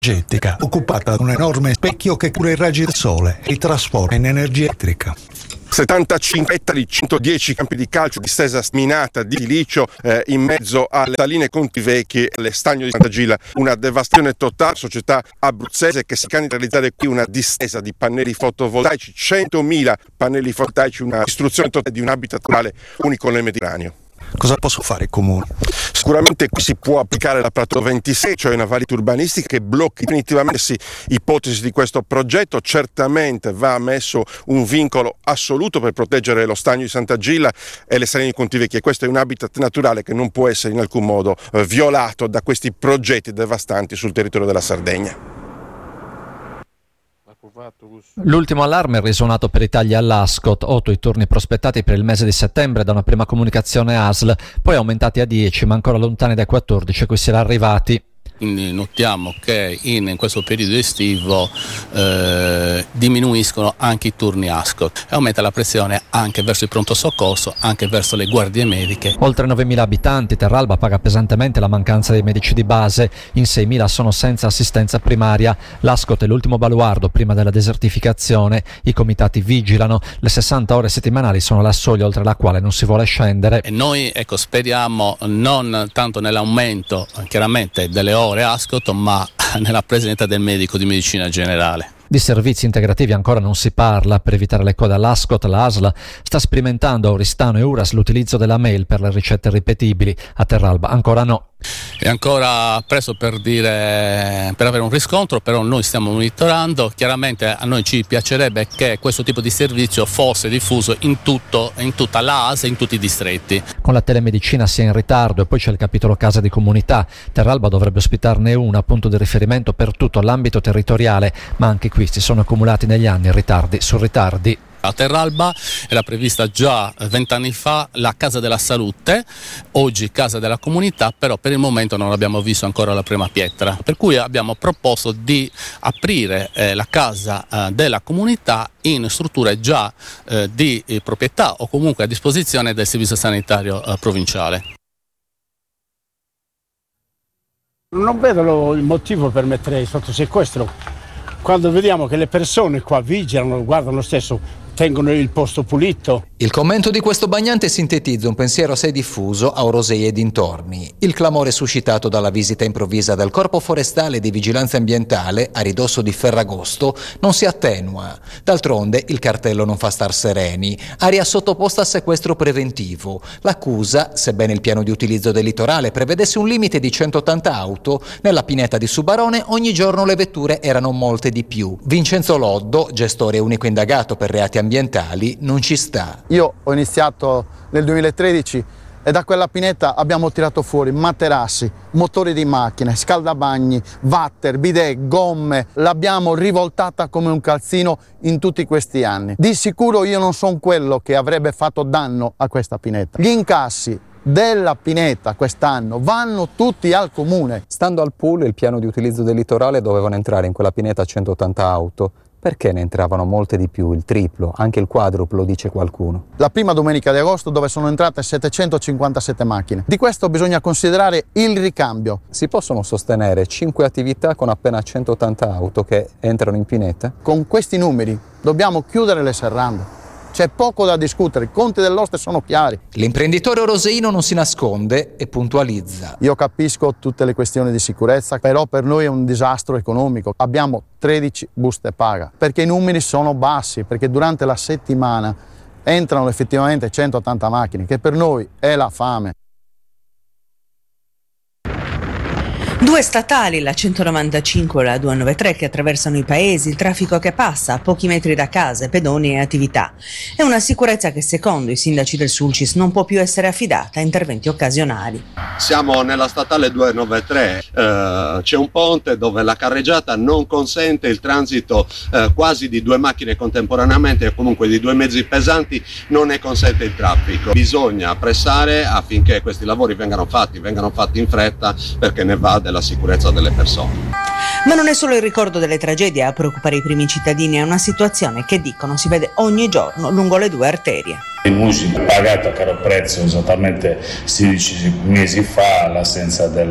energetica, occupata da un enorme specchio che cura i raggi del sole e li trasforma in energia elettrica. 75 ettari, 110 campi di calcio, distesa minata di silicio in mezzo alle saline Conti Vecchi, alle Stagno di Sant'Agila, una devastazione totale. Società abruzzese che si candida a realizzare qui una distesa di pannelli fotovoltaici, 100.000 pannelli fotovoltaici, una istruzione totale di un habitat naturale unico nel Mediterraneo. Cosa posso fare i comuni? Sicuramente qui si può applicare la Prato 26, cioè una valenza urbanistica che blocchi definitivamente ipotesi di questo progetto. Certamente va messo un vincolo assoluto per proteggere lo Stagno di Sant'Agila e le saline di Conti Vecchi, e questo è un habitat naturale che non può essere in alcun modo violato da questi progetti devastanti sul territorio della Sardegna. L'ultimo allarme è risuonato per i tagli all'Ascot, 8 i turni prospettati per il mese di settembre da una prima comunicazione ASL, poi aumentati a 10 ma ancora lontani dai 14 a cui si era arrivati. Quindi notiamo che in questo periodo estivo diminuiscono anche i turni Ascot e aumenta la pressione anche verso il pronto soccorso, anche verso le guardie mediche. Oltre 9.000 abitanti, Terralba paga pesantemente la mancanza dei medici di base, in 6.000 sono senza assistenza primaria. L'Ascot è l'ultimo baluardo prima della desertificazione, i comitati vigilano, le 60 ore settimanali sono la soglia oltre la quale non si vuole scendere. E noi speriamo non tanto nell'aumento chiaramente delle ore Ascot, ma nella presenza del medico di medicina generale. Di servizi integrativi ancora non si parla. Per evitare le code all'Ascot, la ASL sta sperimentando a Oristano e Uras l'utilizzo della mail per le ricette ripetibili. A Terralba ancora no. È ancora presto per avere un riscontro, però noi stiamo monitorando. Chiaramente a noi ci piacerebbe che questo tipo di servizio fosse diffuso in tutta la ASL, in tutti i distretti. Con la telemedicina si è in ritardo e poi c'è il capitolo casa di comunità. Terralba dovrebbe ospitarne una, punto di riferimento per tutto l'ambito territoriale, ma anche qui si sono accumulati negli anni ritardi su ritardi. A Terralba era prevista già 20 anni fa la Casa della Salute, oggi Casa della Comunità, però per il momento non abbiamo visto ancora la prima pietra, per cui abbiamo proposto di aprire la Casa della Comunità in strutture già di proprietà o comunque a disposizione del Servizio Sanitario Provinciale. Non vedo il motivo per mettere sotto sequestro quando vediamo che le persone qua vigilano, guardano lo stesso, tengono il posto pulito. Il commento di questo bagnante sintetizza un pensiero assai diffuso a Orosei e dintorni. Il clamore suscitato dalla visita improvvisa del Corpo Forestale di Vigilanza Ambientale a ridosso di Ferragosto non si attenua. D'altronde il cartello non fa star sereni. Area sottoposta a sequestro preventivo. L'accusa, sebbene il piano di utilizzo del litorale prevedesse un limite di 180 auto, nella pineta di Subarone ogni giorno le vetture erano molte di più. Vincenzo Loddo, gestore unico indagato per reati ambientali, non ci sta. Io ho iniziato nel 2013 e da quella pineta abbiamo tirato fuori materassi, motori di macchine, scaldabagni, water, bidet, gomme. L'abbiamo rivoltata come un calzino in tutti questi anni. Di sicuro io non sono quello che avrebbe fatto danno a questa pineta. Gli incassi della pineta quest'anno vanno tutti al comune. Stando al pool, il piano di utilizzo del litorale dovevano entrare in quella pineta 180 auto. Perché ne entravano molte di più, il triplo, anche il quadruplo, dice qualcuno. La prima domenica di agosto dove sono entrate 757 macchine. Di questo bisogna considerare il ricambio. Si possono sostenere 5 attività con appena 180 auto che entrano in pineta? Con questi numeri dobbiamo chiudere le serrande. C'è poco da discutere, i conti dell'Oste sono chiari. L'imprenditore oroseino non si nasconde e puntualizza. Io capisco tutte le questioni di sicurezza, però per noi è un disastro economico. Abbiamo 13 buste paga, perché i numeri sono bassi, perché durante la settimana entrano effettivamente 180 macchine, che per noi è la fame. Due statali, la 195 e la 293, che attraversano i paesi, il traffico che passa a pochi metri da case, pedoni e attività. È una sicurezza che secondo i sindaci del Sulcis non può più essere affidata a interventi occasionali. Siamo nella statale 293, c'è un ponte dove la carreggiata non consente il transito quasi di 2 macchine contemporaneamente o comunque di 2 mezzi pesanti, non ne consente il traffico. Bisogna pressare affinché questi lavori vengano fatti in fretta, perché ne va della sicurezza delle persone. Ma non è solo il ricordo delle tragedie a preoccupare i primi cittadini, è una situazione che dicono si vede ogni giorno lungo le 2 arterie. Il municipio ha pagato a caro prezzo esattamente 16 mesi fa l'assenza del